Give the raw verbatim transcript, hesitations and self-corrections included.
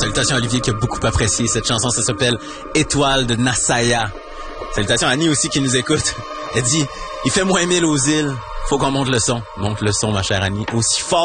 Salutations à Olivier qui a beaucoup apprécié cette chanson. Ça s'appelle Étoile de Nassaya. Salutations à Annie aussi qui nous écoute. Elle dit, il fait moins mille aux îles. Faut qu'on monte le son. Monte le son, ma chère Annie. Aussi fort.